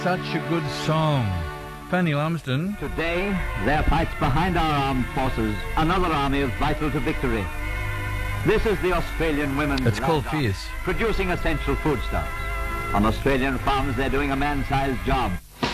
Such a good song. Fanny Lumsden. Today, there fights behind our armed forces another army vital to victory. This is the Australian Women's It's called Roundup, Fierce. producing essential foodstuffs. On Australian farms, they're doing a man-sized job.